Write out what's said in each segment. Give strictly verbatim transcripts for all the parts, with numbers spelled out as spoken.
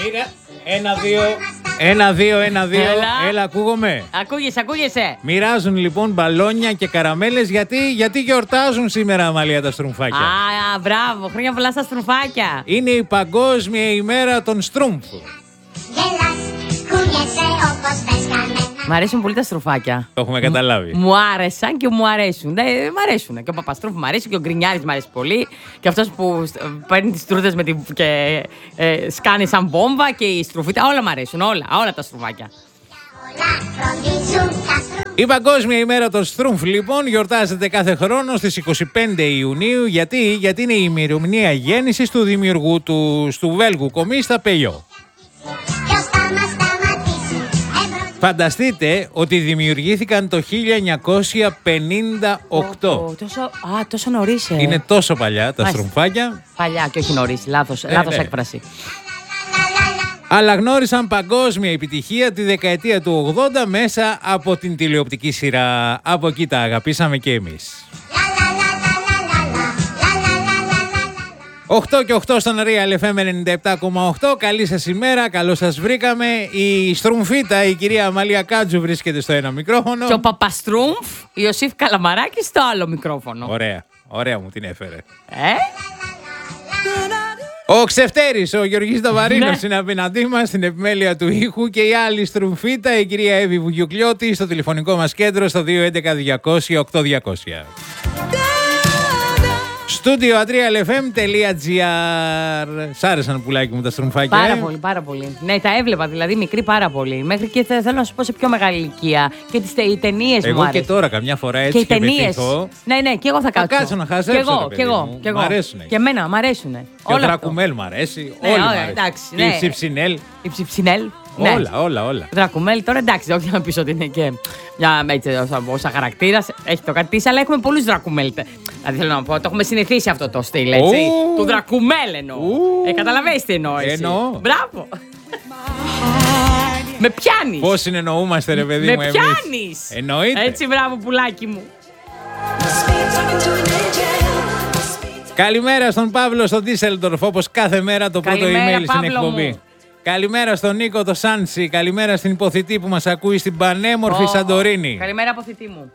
Είναι ένα, δύο. Ένα, δύο, ένα, δύο. Έλα. Έλα, ακούγομαι. Ακούγεσαι, ακούγεσαι. Μοιράζουν λοιπόν μπαλόνια και καραμέλες γιατί, γιατί γιορτάζουν σήμερα, Αμαλία, τα στρουμφάκια. Α, μπράβο, χρόνια πολλά στα στρουμφάκια. Είναι η Παγκόσμια ημέρα των στρούμφ. Μ' αρέσουν πολύ τα στρουφάκια. Το έχουμε καταλάβει. Μου άρεσαν και μου αρέσουν. Ναι, μ' αρέσουν. Και ο Παπαστρούφ μου αρέσει και ο Γκρινιάρης μου αρέσει πολύ. Και αυτός που παίρνει τις τρούδες με την... και ε, σκάνει σαν βόμβα και η στρουφίτα. Όλα μ' αρέσουν. Όλα, όλα τα στρουφάκια. Η Παγκόσμια ημέρα των στρούμφ λοιπόν γιορτάζεται κάθε χρόνο στις είκοσι πέντε Ιουνίου. Γιατί, γιατί είναι η ημερομηνία γέννησης του δημιουργού του του Βέλγου κομίστα Πελιό. Φανταστείτε ότι δημιουργήθηκαν το χίλια εννιακόσια πενήντα οκτώ. Oh, τόσο, α, τόσο νωρίς. Ε. Είναι τόσο παλιά τα Μάλιστα. στρουμφάκια. Παλιά και όχι νωρίς. Λάθος, Ε, λάθος ναι. έκφραση. Αλλά γνώρισαν παγκόσμια επιτυχία τη δεκαετία του ογδόντα μέσα από την τηλεοπτική σειρά. Από εκεί τα αγαπήσαμε και εμείς. οκτώ και οκτώ στον Real εφ εμ ενενήντα επτά κόμμα οκτώ. Καλή σας ημέρα, καλώς σας βρήκαμε. Η στρουμφίτα, η κυρία Αμαλία Κάτζου, βρίσκεται στο ένα μικρόφωνο. Και ο Παπαστρούμφ, Ιωσήφ Καλαμαράκης, στο άλλο μικρόφωνο. Ωραία, ωραία μου την έφερε. Ε? Ο Ξεφτέρης, ο Γεωργής Ταβαρίνος Ναι. είναι απέναντί μας στην επιμέλεια του ήχου και η άλλη στρουμφίτα, η κυρία Εύη Βουγιουκλιώτη, στο τηλεφωνικό μας κέντρο στο δύο έντεκα διακόσια οκτώ διακόσια. Στούντιο ατρία ελ εφ εμ τελεία τζι άρ. Σ' άρεσαν, πουλάκι μου, τα στρουμφάκια? Πάρα ε? πολύ, πάρα πολύ. Ναι, τα έβλεπα δηλαδή μικρή πάρα πολύ. Μέχρι και θε- θέλω να σου πω σε πιο μεγάλη ηλικία. Και τις τε- οι ταινίες μου Εγώ και άρεσαν. τώρα καμιά φορά Και έτσι οι και, ταινίες. πετύχω. Ναι, ναι, και εγώ θα κάτσω. κάτσω να χαζέψω, Και εγώ, ρε παιδί και εγώ, μου. και εγώ. Μ' αρέσουνε. Και εμένα, μ' αρέσουνε. Και ο Όλο αυτό. Δρακουμέλ μ' αρέσει. Ναι, Όλοι μ' ωραία, αρέσουν. εντάξει, Και η ναι. Ψιψινέλ. Η Ψιψινέλ. Ναι. Όλα, όλα, όλα. Δρακουμέλ, τώρα εντάξει, όχι να πει ότι είναι και μια έτσι, όσα χαρακτήρα, έχει το κάτι τη, αλλά έχουμε πολλού Δρακουμέλ. Δηλαδή θέλω να πω, το έχουμε συνηθίσει αυτό το στυλ, έτσι. Ου. Του Δρακουμέλ εννοώ. Ου. Ε, καταλαβαίνεις τι εννοώ εσύ. Εννοώ. Μπράβο. Με πιάνει. Πώς συνεννοούμαστε, ρε παιδί Με μου, εμείς. πιάνει. Εννοείται. Έτσι, μπράβο, πουλάκι μου. Καλημέρα στον Παύλο στο Ντίσελντορφ, όπως κάθε μέρα το πρώτο Καλημέρα, email στην Παύλο εκπομπή. μου. Καλημέρα στον Νίκο το Σάντσι. Καλημέρα στην υποθητή που μας ακούει στην πανέμορφη Ω, Σαντορίνη. Καλημέρα από θητή μου.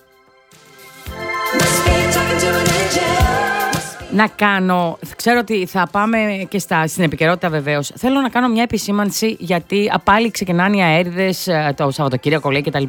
Να κάνω, ξέρω ότι θα πάμε και στα, στην επικαιρότητα βεβαίως. Θέλω να κάνω μια επισήμανση γιατί πάλι ξεκινάνε οι αέριδες το Σαββατοκύριακο, λέει, κτλ.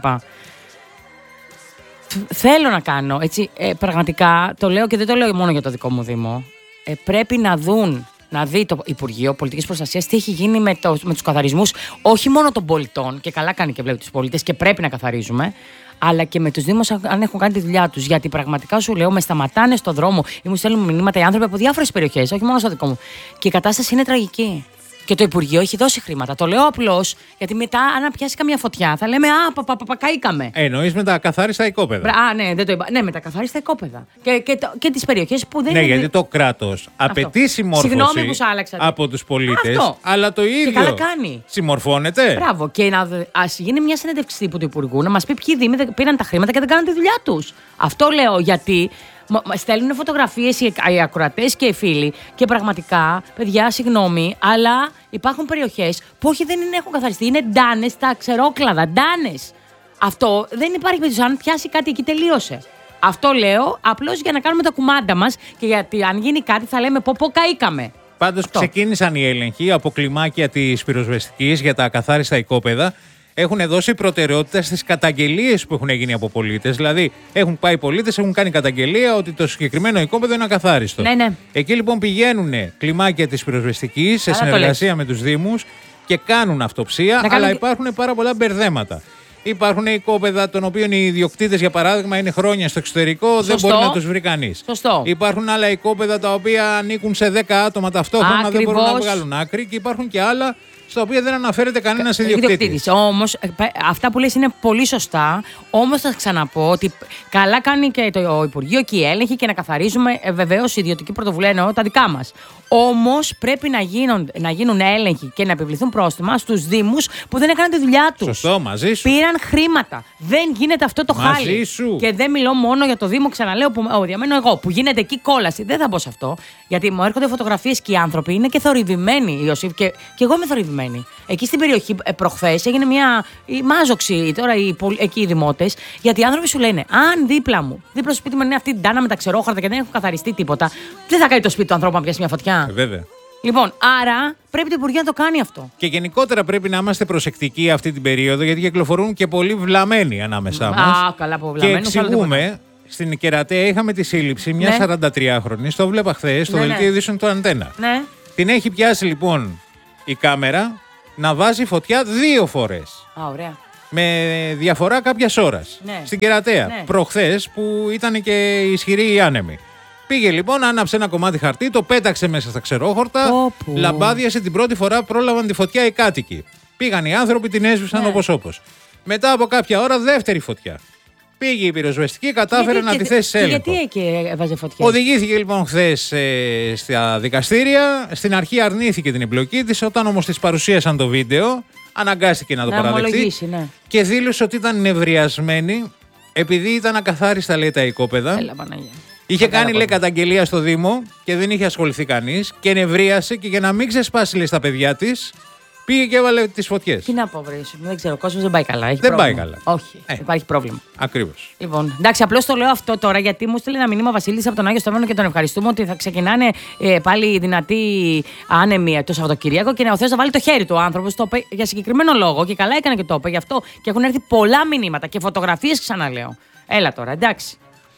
Θέλω να κάνω, έτσι, ε, πραγματικά το λέω και δεν το λέω μόνο για το δικό μου Δήμο. Ε, πρέπει να δουν, να δει το Υπουργείο Πολιτικής Προστασίας τι έχει γίνει με, το, με τους καθαρισμούς όχι μόνο των πολιτών, και καλά κάνει και βλέπει τους πολίτες και πρέπει να καθαρίζουμε, αλλά και με τους Δήμους αν έχουν κάνει τη δουλειά τους. Γιατί πραγματικά σου λέω, με σταματάνε στον δρόμο ή μου στέλνουν μηνύματα οι άνθρωποι από διάφορες περιοχές, όχι μόνο στο δικό μου. Και η κατάσταση είναι τραγική. Και το Υπουργείο έχει δώσει χρήματα. Το λέω απλώς γιατί μετά, αν πιάσει καμία φωτιά, θα λέμε Α, πα, πα, πα, πα, καήκαμε. Εννοείς με τα καθάριστα οικόπεδα. Α, ναι, δεν το είπα. Ναι, με τα καθάριστα οικόπεδα. Και, και, το- και τις περιοχές που δεν Ναι, είναι. γιατί το κράτος απαιτεί συμμόρφωση Συγγνώμη που σ' άλλαξα. από τους πολίτες, Αυτό. αλλά το ίδιο καλά κάνει. συμμορφώνεται. Μπράβο. Και να ας γίνει μια συνέντευξη τύπου του Υπουργού να μας πει ποιοι δήμοι δεν- πήραν τα χρήματα και δεν κάναν τη δουλειά τους. Αυτό λέω γιατί. Μα- μα στέλνουν φωτογραφίες οι, οι ακροατές και οι φίλοι και πραγματικά, παιδιά, συγγνώμη, αλλά υπάρχουν περιοχές που όχι δεν είναι, έχουν καθαριστεί. Είναι ντάνες, τα ξερόκλαδα, ντάνες. Αυτό δεν υπάρχει περίπτωση. Αν πιάσει κάτι εκεί, τελείωσε. Αυτό λέω απλώς για να κάνουμε τα κουμάντα μας και γιατί αν γίνει κάτι θα λέμε πω πω καήκαμε. Πάντως Αυτό. ξεκίνησαν οι έλεγχοι από κλιμάκια της πυροσβεστικής για τα καθάριστα οικόπεδα. Έχουν δώσει προτεραιότητα στις καταγγελίες που έχουν γίνει από πολίτες. Δηλαδή, έχουν πάει πολίτες, έχουν κάνει καταγγελία ότι το συγκεκριμένο οικόπεδο είναι ακαθάριστο. Ναι, ναι. Εκεί λοιπόν πηγαίνουν κλιμάκια της πυροσβεστικής σε Άρα το συνεργασία με τους Δήμους και κάνουν αυτοψία, Να αλλά κάνουν και- υπάρχουν πάρα πολλά μπερδέματα. Υπάρχουν οικόπεδα των οποίων οι ιδιοκτήτες, για παράδειγμα, είναι χρόνια στο εξωτερικό, δεν Σωστό. μπορεί να τους βρει κανείς. Σωστό. Υπάρχουν άλλα οικόπεδα τα οποία ανήκουν σε δέκα άτομα ταυτόχρονα, δεν μπορούν να Ακριβώς. βγάλουν άκρη, και υπάρχουν και άλλα στα οποία δεν αναφέρεται κανένας ιδιοκτήτης. Όμως, αυτά που λες είναι πολύ σωστά. Όμως θα ξαναπώ ότι καλά κάνει και το Υπουργείο και η έλεγχη και να καθαρίζουμε ε, βεβαίως η ιδιωτική πρωτοβουλία, εννοώ τα δικά μας. Όμως πρέπει να γίνουν, να γίνουν έλεγχοι και να επιβληθούν πρόστιμα στους Δήμους που δεν έκαναν τη δουλειά τους. Σωστό, μαζί σου. Πήραν χρήματα. Δεν γίνεται αυτό το Μαζί χάλι. σου. Και δεν μιλώ μόνο για το Δήμο, ξαναλέω, που ο, διαμένω εγώ, που γίνεται εκεί κόλαση. Δεν θα μπω σε αυτό. Γιατί μου έρχονται φωτογραφίες και οι άνθρωποι είναι και θορυβημένοι, Ιωσήφ. Και, και εγώ είμαι θορυβημένη. σημαίνει. Εκεί στην περιοχή ε, προχθές έγινε μια η μάζοξη τώρα οι, εκεί οι δημότες, γιατί οι άνθρωποι σου λένε: αν δίπλα μου, δίπλα στο σπίτι μου είναι αυτή την τάνα με τα ξερόχαρτα και δεν έχουν καθαριστεί τίποτα, δεν θα κάνει το σπίτι του ανθρώπου να πιάσει μια φωτιά. Ε, βέβαια. Λοιπόν, άρα πρέπει το Υπουργείο να το κάνει αυτό. Και γενικότερα πρέπει να είμαστε προσεκτικοί αυτή την περίοδο, γιατί κυκλοφορούν και πολλοί βλαμμένοι ανάμεσά μας. Α, καλά που βλαμμένοι. Και εξηγούμε, στην Κερατέα είχαμε τη σύλληψη μια ναι. σαραντατριάχρονη, το βλέπα χθε στο ναι, δελτίο ναι. ειδήσεων του Αντένα. Ναι. Την έχει πιάσει λοιπόν η κάμερα να βάζει φωτιά δύο φορές. Α, ωραία. Με διαφορά κάποια ώρα. Ναι. Στην Κερατέα. Ναι. Προχθές που ήταν και ισχυροί οι άνεμοι. Πήγε λοιπόν, άναψε ένα κομμάτι χαρτί, το πέταξε μέσα στα ξερόχορτα. Όπου. Λαμπάδιασε την πρώτη φορά, πρόλαβαν τη φωτιά οι κάτοικοι. Πήγαν οι άνθρωποι, την έσβησαν ναι. όπως όπως. Μετά από κάποια ώρα, δεύτερη φωτιά. Πήγε η πυροσβεστική, κατάφερε γιατί, να και, τη θέσει σε έλεγχο. Και γιατί εκεί έβαζε φωτιά. Οδηγήθηκε λοιπόν χθες ε, στα δικαστήρια. Στην αρχή αρνήθηκε την εμπλοκή της. Όταν όμως της παρουσίασαν το βίντεο, αναγκάστηκε να το να παραδεχτεί. Ναι. Και δήλωσε ότι ήταν νευριασμένη επειδή ήταν ακαθάριστα, λέει, τα οικόπεδα. Έλα, Παναγία. Είχε Κατάλαβα. κάνει, λέει, καταγγελία στο Δήμο και δεν είχε ασχοληθεί κανείς και νευρίασε και για να μην ξεσπάσει, λέει, στα παιδιά της, πήγε και έβαλε τις φωτιές. Τι να πω, βρε, δεν ξέρω, ο κόσμος δεν πάει καλά. Έχει Δεν πρόβλημα. πάει καλά. Όχι, Ε. υπάρχει πρόβλημα. Ακριβώς. Λοιπόν, εντάξει, απλώς το λέω αυτό τώρα γιατί μου στείλει ένα μήνυμα Βασίλης από τον Άγιο Στέφανο και τον ευχαριστούμε ότι θα ξεκινάνε ε, πάλι δυνατοί άνεμοι το Σαββατοκύριακο και ο Θεός θα βάλει το χέρι του ο άνθρωπος. Το είπε για συγκεκριμένο λόγο και καλά έκανε και το είπε γι' αυτό. Και έχουν έρθει πολλά μηνύματα και φωτογραφίες, ξαναλέω. Έλα τώρα, εντάξει.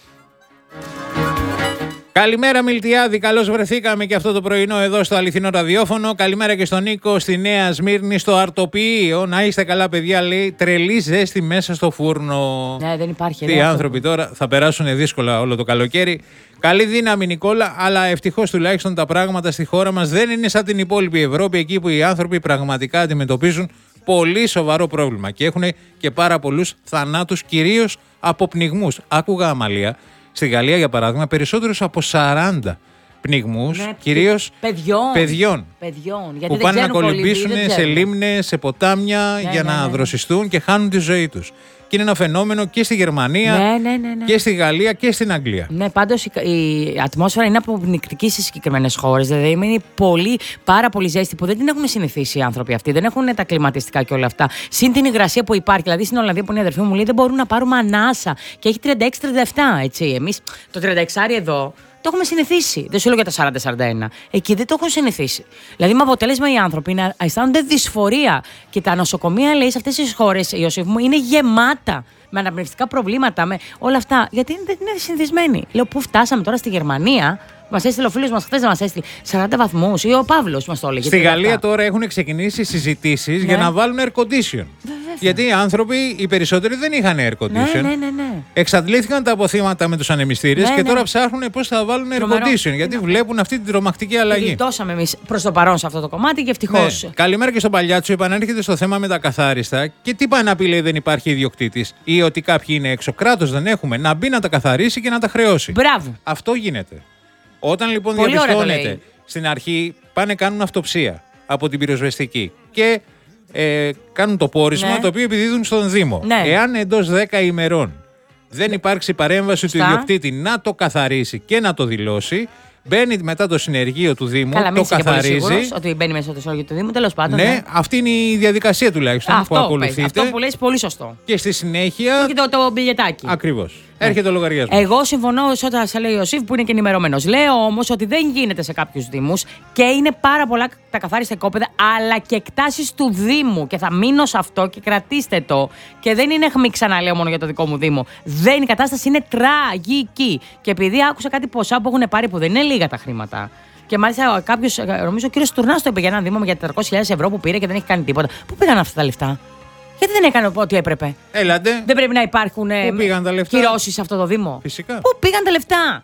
Καλημέρα Μιλτιάδη, καλώς βρεθήκαμε και αυτό το πρωινό εδώ στο αληθινό ραδιόφωνο. Καλημέρα και στον Νίκο στη Νέα Σμύρνη, στο Αρτοποιείο. Να είστε καλά, παιδιά, λέει, τρελή ζέστη μέσα στο φούρνο. Ναι, δεν υπάρχει. Τι άνθρωποι τώρα θα περάσουν δύσκολα όλο το καλοκαίρι. Καλή δύναμη, Νικόλα, αλλά ευτυχώς τουλάχιστον τα πράγματα στη χώρα μας δεν είναι σαν την υπόλοιπη Ευρώπη, εκεί που οι άνθρωποι πραγματικά αντιμετωπίζουν πολύ σοβαρό πρόβλημα και έχουν και πάρα πολλούς θανάτους, κυρίως από πνιγμούς. Άκουγα, Αμαλία, στη Γαλλία για παράδειγμα, περισσότερους από σαράντα πνιγμούς, ναι, κυρίως παιδιών, παιδιών, παιδιών γιατί που δεν πάνε να πολύ, κολυμπήσουν σε λίμνες, σε ποτάμια ναι, για ναι, να ναι. δροσιστούν και χάνουν τη ζωή τους. Και είναι ένα φαινόμενο και στη Γερμανία ναι, ναι, ναι, ναι. και στη Γαλλία και στην Αγγλία. Ναι, πάντως η, η ατμόσφαιρα είναι αποπνικτική σε συγκεκριμένες χώρες. Δηλαδή είναι πολύ, πάρα πολύ ζέστη που δεν την έχουν συνηθίσει οι άνθρωποι αυτοί. Δεν έχουν τα κλιματιστικά και όλα αυτά. Συν την υγρασία που υπάρχει. Δηλαδή στην Ολλανδία που είναι η αδερφή μου, λέει δεν μπορούν να πάρουμε ανάσα. Και έχει τριάντα έξι τριάντα επτά, έτσι. Εμείς το τριάντα έξι εδώ το έχουμε συνηθίσει. Δεν σου λέω για τα σαράντα σαράντα ένα. Εκεί δεν το έχουν συνηθίσει. Δηλαδή, με αποτέλεσμα οι άνθρωποι να αισθάνονται δυσφορία. Και τα νοσοκομεία, λέει, σε αυτές τις χώρες, Ιωσήφ μου, είναι γεμάτα με αναπνευστικά προβλήματα, με όλα αυτά. Γιατί δεν είναι συνηθισμένοι. Λέω, πού φτάσαμε τώρα στη Γερμανία. Μας έστειλε ο φίλος μας χθες να μας έστειλε σαράντα βαθμούς ή ο Παύλος μας το έλεγε. Στη Γαλλία τώρα έχουν ξεκινήσει συζητήσεις ναι. για να βάλουν air condition. Βέβαια. Γιατί οι άνθρωποι, οι περισσότεροι δεν είχαν air condition. Ναι, ναι, ναι, ναι. Εξαντλήθηκαν τα αποθήματα με τους ανεμιστήρες ναι, και ναι. τώρα ψάχνουν πώς θα βάλουν air Τρομερό. condition. Γιατί ναι. βλέπουν αυτή την τρομακτική αλλαγή. Γλιτώσαμε εμείς προς το παρόν σε αυτό το κομμάτι και ευτυχώς. Ναι. Καλημέρα και στον Παλιάτσο. Επανέρχεται στο θέμα με τα καθάριστα. Και τι πάει να πει, λέει, δεν υπάρχει ιδιοκτήτης ή ότι κάποιοι είναι έξω. Κράτος δεν έχουμε. Να μπει να τα καθαρίσει και να τα χρεώσει. Μπράβο. Αυτό γίνεται. Όταν λοιπόν Πολύ διαπιστώνεται στην αρχή, πάνε κάνουν αυτοψία από την πυροσβεστική και ε, κάνουν το πόρισμα, ναι. το οποίο επιδίδουν στον Δήμο. Ναι. Εάν εντός δέκα ημερών δεν υπάρξει παρέμβαση Στα. του ιδιοκτήτη να το καθαρίσει και να το δηλώσει, μπαίνει μετά το συνεργείο του Δήμου, Καλά, το μην είσαι καθαρίζει. και πολύ σίγουρος ότι μπαίνει μέσα στο συνεργείο του Δήμου, τέλος πάντων. Ναι, ναι, αυτή είναι η διαδικασία τουλάχιστον αυτό που ακολουθείται. Αυτό που λες πολύ σωστό. Και στη συνέχεια. Και το, το μπιλιετάκι. Ακριβώς. Έρχεται ο λογαριασμός. Εγώ συμφωνώ σε όταν σε λέει ο Ιωσήφ που είναι και ενημερωμένος. Λέω όμως ότι δεν γίνεται σε κάποιους δήμους και είναι πάρα πολλά τα καθάριστα οικόπεδα, αλλά και εκτάσεις του Δήμου. Και θα μείνω σε αυτό και κρατήστε το. Και δεν είναι αιχμή, ξαναλέω, μόνο για το δικό μου Δήμο. Δεν, η κατάσταση είναι τραγική. Και επειδή άκουσα κάτι ποσά που έχουν πάρει που δεν είναι λίγα τα χρήματα. Και μάλιστα κάποιος, νομίζω ο κύριος Τουρνάς το είπε για έναν Δήμο για τετρακόσιες χιλιάδες ευρώ που πήρε και δεν έχει κάνει τίποτα. Πού πήγαν αυτά τα λεφτά? Γιατί δεν έκανε ό,τι έπρεπε? Έλατε. Δεν πρέπει να υπάρχουν Πού πήγαν τα λεφτά? κυρώσεις σε αυτό το Δήμο? Φυσικά. Πού πήγαν τα λεφτά?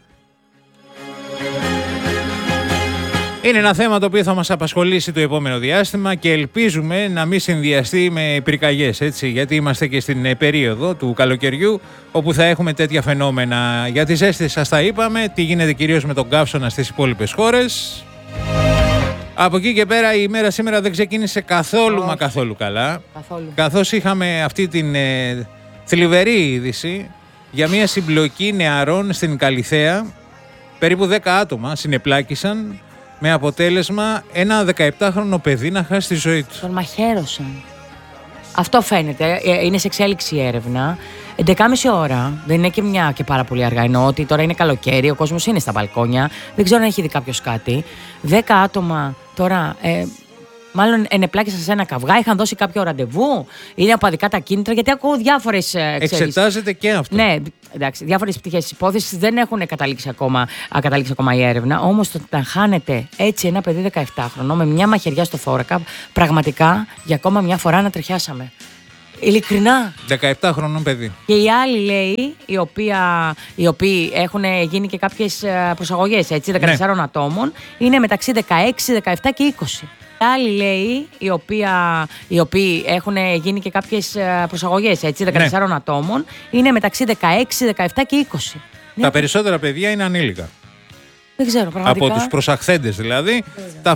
Είναι ένα θέμα το οποίο θα μας απασχολήσει το επόμενο διάστημα και ελπίζουμε να μην συνδυαστεί με πυρκαγιές, έτσι, γιατί είμαστε και στην ε, περίοδο του καλοκαιριού όπου θα έχουμε τέτοια φαινόμενα. Για τη ζέστη σας τα είπαμε, τι γίνεται κυρίως με τον καύσωνα στις υπόλοιπες χώρες. Από εκεί και πέρα η ημέρα σήμερα δεν ξεκίνησε καθόλου Όχι. μα καθόλου καλά. Καθόλου. Καθώς είχαμε αυτή την ε, θλιβερή είδηση για μια συμπλοκή νεαρών στην Καλιθέα. Περίπου δέκα άτομα συνεπλάκησαν με αποτέλεσμα ένα δεκαεπτάχρονο παιδί να χάσει τη ζωή του. Τον μαχαίρωσαν. Αυτό φαίνεται. Είναι σε εξέλιξη η έρευνα. έντεκα και μισή ώρα. Δεν είναι και μια και πάρα πολύ αργά. Εννοώ ότι τώρα είναι καλοκαίρι, ο κόσμος είναι στα μπαλκόνια. Δεν ξέρω αν έχει δει κάποιος κάτι. Δέκα άτομα τώρα. Ε, Μάλλον ενεπλάκησαν σε ένα καυγά, είχαν δώσει κάποιο ραντεβού, είναι απαδικά τα κίνητρα, γιατί ακούω διάφορες. Εξετάζεται και αυτό. Ναι, εντάξει, διάφορες πτυχές της υπόθεσης δεν έχουν καταλήξει ακόμα, καταλήξει ακόμα η έρευνα. Όμως το να χάνεται έτσι ένα παιδί δεκαεπτάχρονο με μια μαχαιριά στο θώρακα, πραγματικά για ακόμα μια φορά να τριχιάσαμε. Ειλικρινά. δεκαεπτάχρονο παιδί. Και οι άλλοι, λέει, οι, οποία, οι οποίοι έχουν γίνει και κάποιες προσαγωγές, έτσι, δεκατεσσάρων ναι. ατόμων, είναι μεταξύ δεκαέξι, δεκαεπτά και είκοσι. Άλλοι, λέει, οι, οποία, οι οποίοι έχουν γίνει και κάποιες προσαγωγές, έτσι, δεκατεσσάρων ναι. ατόμων, είναι μεταξύ δεκαέξι, δεκαεπτά και είκοσι. Τα ναι. περισσότερα παιδιά είναι ανήλικα. Δεν ξέρω, πραγματικά. Από τους προσαχθέντες δηλαδή.